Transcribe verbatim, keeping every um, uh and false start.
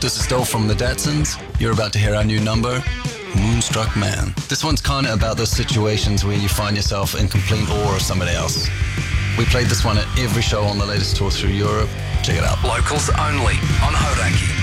This is Dole from the Datsuns. You're about to hear our new number, Moonstruck Man. This one's kind of about those situations where you find yourself in complete awe of somebody else. We played this one at every show on the latest tour through Europe. Check it out. Locals only on Hodaki.